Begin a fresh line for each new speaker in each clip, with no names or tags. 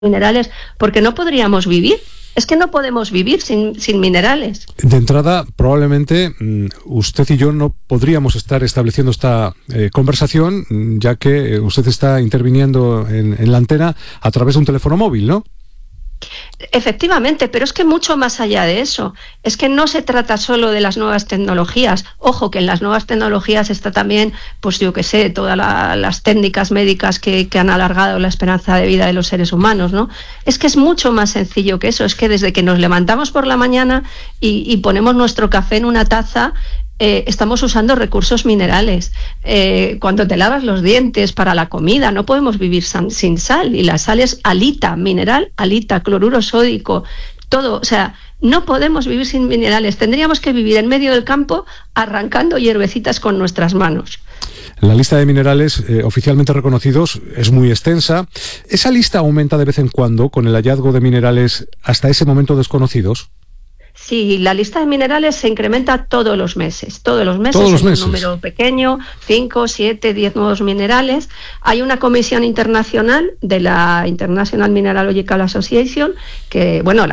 minerales, porque no podríamos vivir. Es que no podemos vivir sin minerales.
De entrada, probablemente usted y yo no podríamos estar estableciendo esta conversación, ya que usted está interviniendo en la antena a través de un teléfono móvil, ¿no?
Efectivamente, pero es que mucho más allá de eso. Es que no se trata solo de las nuevas tecnologías. Ojo, que en las nuevas tecnologías está también, pues yo qué sé, todas las técnicas médicas que han alargado la esperanza de vida de los seres humanos, ¿no? Es que es mucho más sencillo que eso. Es que desde que nos levantamos por la mañana y ponemos nuestro café en una taza, estamos usando recursos minerales. Cuando te lavas los dientes para la comida, no podemos vivir sin sal, y la sal es halita mineral, halita, cloruro sódico, todo. O sea, no podemos vivir sin minerales. Tendríamos que vivir en medio del campo arrancando hierbecitas con nuestras manos.
La lista de minerales oficialmente reconocidos es muy extensa. ¿Esa lista aumenta de vez en cuando con el hallazgo de minerales hasta ese momento desconocidos?
Sí, la lista de minerales se incrementa todos los meses. Todos los meses hay un número pequeño, 5, 7, 10 nuevos minerales. Hay una comisión internacional de la International Mineralogical Association, que, bueno,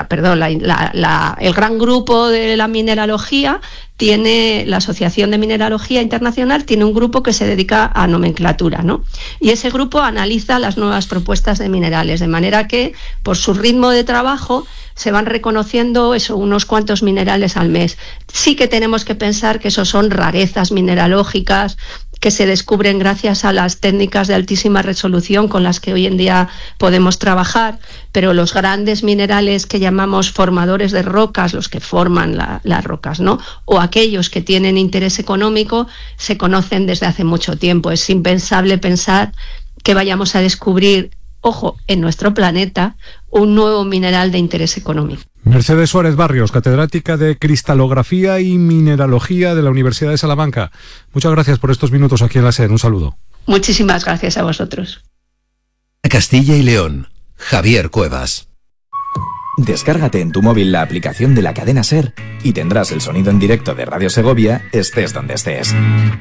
el gran grupo de la mineralogía tiene, la Asociación de Mineralogía Internacional tiene un grupo que se dedica a nomenclatura, ¿no? Y ese grupo analiza las nuevas propuestas de minerales, de manera que, por su ritmo de trabajo, se van reconociendo unos cuantos minerales al mes. Sí que tenemos que pensar que esos son rarezas mineralógicas que se descubren gracias a las técnicas de altísima resolución con las que hoy en día podemos trabajar, pero los grandes minerales que llamamos formadores de rocas, los que forman las rocas, ¿no?, o aquellos que tienen interés económico, se conocen desde hace mucho tiempo. Es impensable pensar que vayamos a descubrir, ojo, en nuestro planeta, un nuevo mineral de interés económico.
Mercedes Suárez Barrios, catedrática de Cristalografía y Mineralogía de la Universidad de Salamanca. Muchas gracias por estos minutos aquí en la SER. Un saludo.
Muchísimas gracias a vosotros.
Castilla y León, Javier Cuevas.
Descárgate en tu móvil la aplicación de la cadena SER y tendrás el sonido en directo de Radio Segovia, estés donde estés.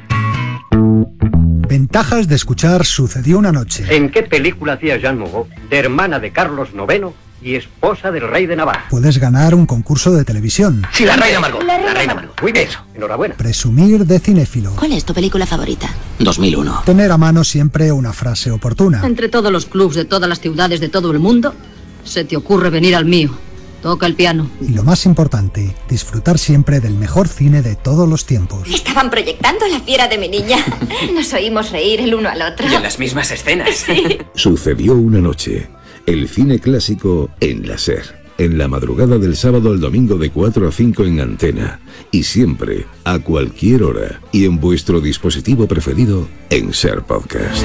Ventajas de escuchar Sucedió una noche.
¿En qué película hacía Jeanne Moreau, de hermana de Carlos IX y esposa del rey de Navarra?
Puedes ganar un concurso de televisión.
Sí, la reina Margot. La reina Margot. Muy bien, eso. Enhorabuena.
Presumir de cinéfilo.
¿Cuál es tu película favorita?
2001.
Tener a mano siempre una frase oportuna.
Entre todos los clubs de todas las ciudades de todo el mundo, se te ocurre venir al mío. Toca el piano.
Y lo más importante, disfrutar siempre del mejor cine de todos los tiempos.
Estaban proyectando La fiera de mi niña. Nos oímos reír el uno al otro.
Y en las mismas escenas.
Sí.
Sucedió una noche. El cine clásico en la SER. En la madrugada del sábado al domingo de 4 a 5 en Antena. Y siempre, a cualquier hora. Y en vuestro dispositivo preferido en SER Podcast.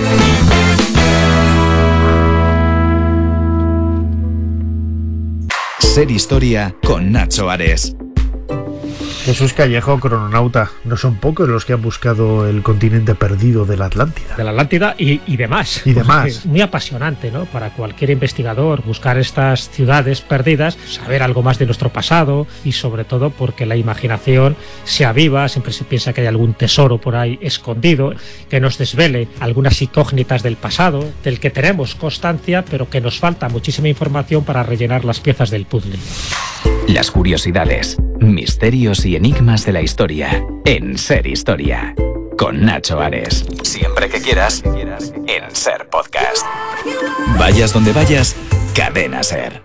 SER Historia con Nacho Ares.
Jesús Callejo, crononauta. No son pocos los que han buscado el continente perdido de la Atlántida.
De la Atlántida y demás.
Y demás.
Es muy apasionante, ¿no?, para cualquier investigador buscar estas ciudades perdidas, saber algo más de nuestro pasado, y sobre todo porque la imaginación se aviva, siempre se piensa que hay algún tesoro por ahí escondido, que nos desvele algunas incógnitas del pasado, del que tenemos constancia, pero que nos falta muchísima información para rellenar las piezas del puzzle.
Las curiosidades, misterios y enigmas de la historia en SER Historia con Nacho Ares. Siempre que quieras en SER Podcast. Vayas donde vayas, Cadena SER.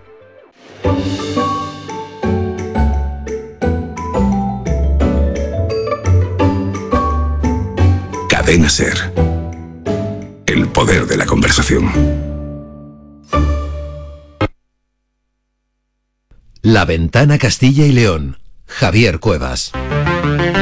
Cadena SER. El poder de la conversación.
La Ventana Castilla y León, Javier Cuevas.